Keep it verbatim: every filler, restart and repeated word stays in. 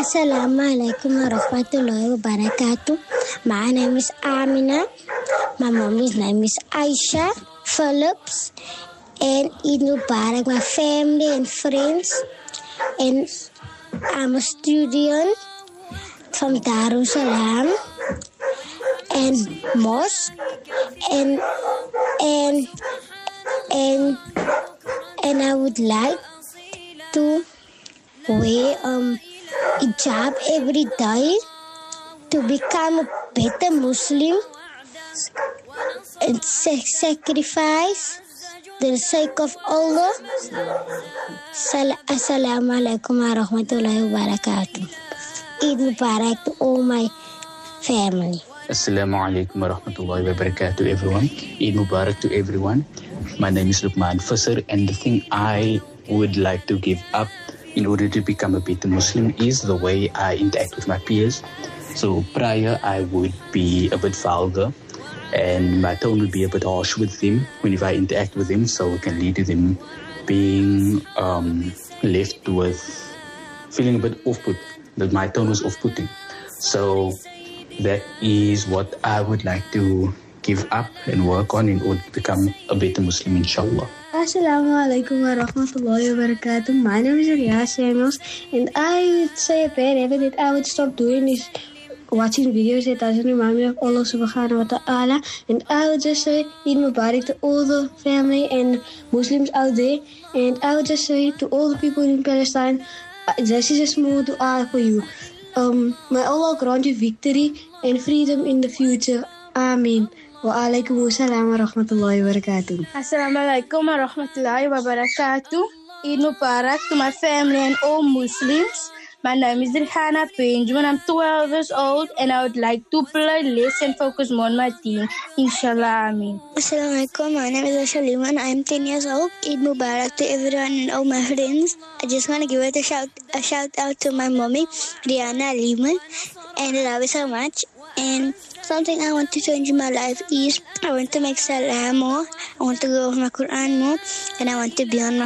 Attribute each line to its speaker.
Speaker 1: Assalamu alaikum wa rahmatullahi wa barakatuh. My name is Amina. My mommy's name is Aisha Phillips. And Eid Mubarak, my family and friends. And I'm a student from Darussalam and mosque. And and and and I would like to wear um hijab every day to become a better Muslim and sa- sacrifice the sake of Allah. Sal- Assalamu alaikum wa rahmatullahi wa barakatuh. Eid Mubarak to all my family.
Speaker 2: Assalamu alaikum wa rahmatullahi wa barakatuh, everyone. Eid Mubarak to everyone. My name is Luqman Fasser, and the thing I would like to give up in order to become a better Muslim is the way I interact with my peers. So prior, I would be a bit vulgar, and my tone would be a bit harsh with them whenever I interact with them, so it can lead to them being um, left with feeling a bit off-put, that my tone was off-putting. So that is what I would like to give up and work on in order to become a better Muslim, inshallah.
Speaker 3: Assalamu alaikum wa rahmatullahi wa barakatuh. My name is Riyaz Samuels, and I would say a bad habit that I would stop doing is watching videos that doesn't remind me of Allah subhanahu wa ta'ala. And I would just say Eid Mubarak to all the family and Muslims out there. And I would just say to all the people in Palestine, this is a small dua for you. Um, may Allah grant you victory and freedom in the future. Ameen. Wa alaikum assalam wa rahmatullahi wa barakatuh.
Speaker 4: Assalamu alaikum wa rahmatullahi wa barakatuh. Eid Mubarak to my family and all Muslims. My name is Rihanna Benjamin. I'm twelve years old and I would like to play less and focus more on my team. Inshallah, Ameen.
Speaker 1: Assalamu alaikum. My name is Aisha Liman. I'm ten years old. Eid Mubarak to everyone and all my friends. I just want to give it a shout, a shout out to my mommy, Rihanna Liman, and I love her so much. And something I want to change in my life is I want to make salam more, I want to go over my Quran more, and I want to be on my